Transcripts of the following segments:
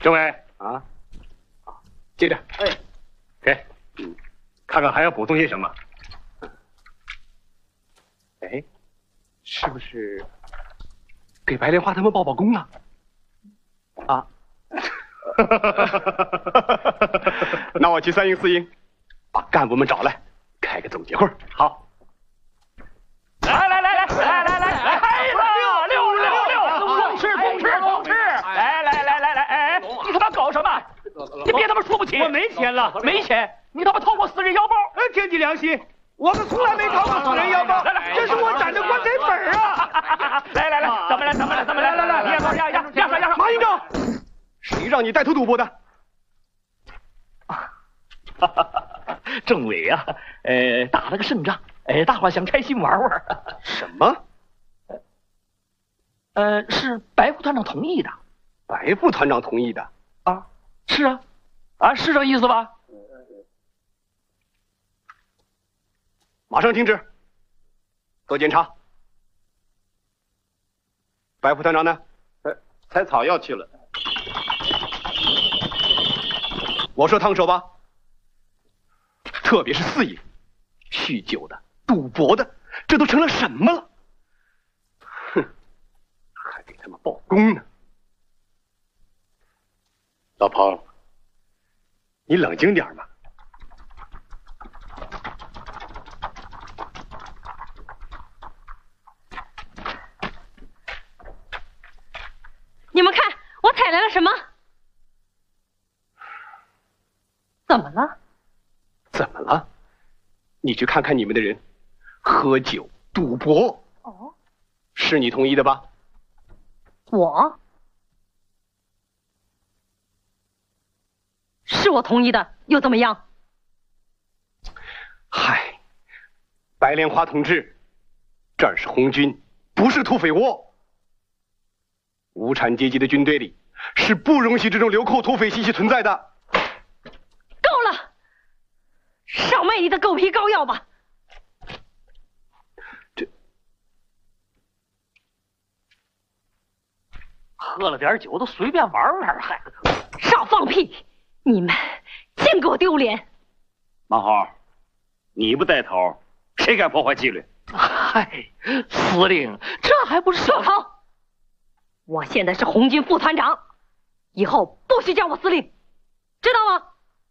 政委啊，接着， 哎，给，看看还要补充些什么。 哎，是不是给白莲花他们报功啊？啊，那我去3营4营，把干部们找来，开个总结会。好。 来，同志，来，你他妈搞什么？你别他妈说不起！ 我没钱了， 没钱，你他妈掏过私人腰包？ 天地良心，我们从来没掏过私人腰包，这是我攒的棺材本啊！ 来，怎么来？压！ 马营长，谁让你带头赌博的？ 政委啊，打了个胜仗，大伙想开心玩玩。 什么？ 是白副团长同意的。 白副团长同意的啊？ 是啊，是这意思吧？ 马上停止，做检查。白副团长呢？ 采草药去了。 我说烫手吧。特别是4营，酗酒的、赌博的，这都成了什么了？哼，还给他们报功呢。 老彭，你冷静点嘛。 你们看，我采来了什么？怎么了？ 怎么了？你去看看你们的人，喝酒、赌博。 哦， 是你同意的吧？ 是我同意的，又怎么样？ 嗨，白莲花同志，这儿是红军，不是土匪窝。无产阶级的军队里是不容许这种流寇土匪气息存在的。 够了，少卖你的狗皮膏药吧。 喝了点酒都随便玩玩，还少放屁！你们净给我丢脸！ 马豪，你不带头，谁敢破坏纪律？ 嗨，司令，这还不是住口！我现在是红军副团长，以后不许叫我司令，知道吗？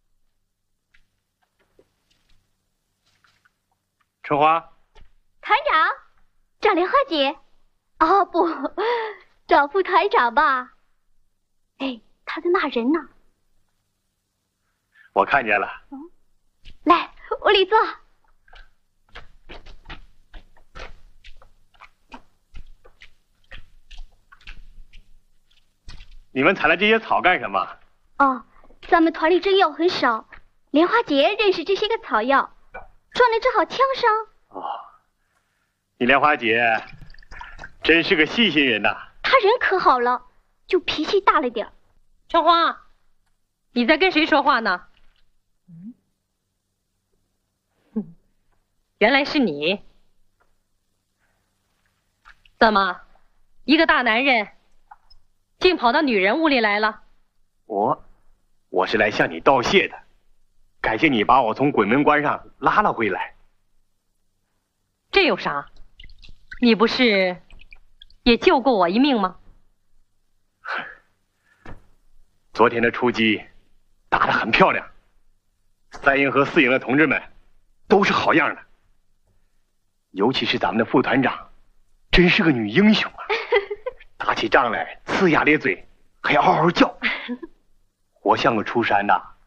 春花， 团长，找莲花姐。哦不，找副团长吧。哎，他在骂人呢。 我看见了。 来，屋里坐。 你们采了这些草干什么？ 哦，咱们团里针药很少，莲花姐认识这些个草药，撞了正好枪伤。 哦，你莲花姐真是个细心人呐。 她人可好了，就脾气大了点。 春花，你在跟谁说话呢？原来是你。怎么，一个大男人竟跑到女人屋里来了？ 我是来向你道谢的，感谢你把我从鬼门关上拉了回来。 这有啥？你不是也救过我一命吗？ 昨天的出击打得很漂亮，3营和4营的同志们都是好样的，尤其是咱们的副团长，真是个女英雄啊！打起仗来呲牙咧嘴，还嗷嗷叫，活像个出山呐。